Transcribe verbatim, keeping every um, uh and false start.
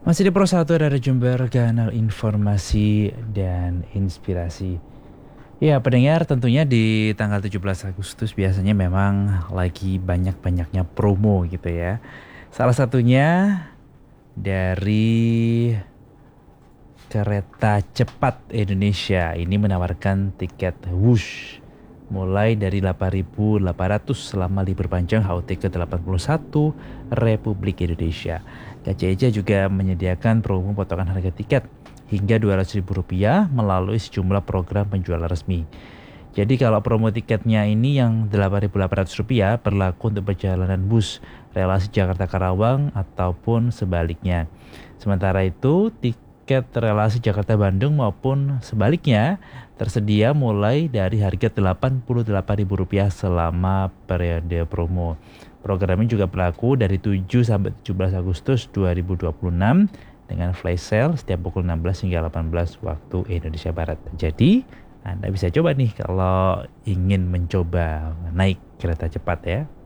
Masih di Pro satu dari Jember, kanal informasi dan inspirasi. Ya, pendengar, tentunya di tanggal tujuh belas Agustus biasanya memang lagi banyak-banyaknya promo gitu ya. Salah satunya dari Kereta Cepat Indonesia ini menawarkan tiket Wush mulai dari delapan ribu delapan ratus selama libur panjang H U T ke delapan puluh satu Republik Indonesia. K C I J juga menyediakan promo potongan harga tiket hingga dua ratus ribu rupiah melalui sejumlah program penjualan resmi. Jadi kalau promo tiketnya ini yang delapan ribu delapan ratus rupiah berlaku untuk perjalanan bus relasi Jakarta Karawang ataupun sebaliknya. Sementara itu, tiket relasi Jakarta Bandung maupun sebaliknya tersedia mulai dari harga delapan puluh delapan ribu rupiah selama periode promo. Program ini juga berlaku dari tujuh sampai tujuh belas Agustus dua ribu dua puluh enam dengan flash sale setiap pukul enam belas hingga delapan belas waktu Indonesia Barat. Jadi, Anda bisa coba nih kalau ingin mencoba naik kereta cepat ya.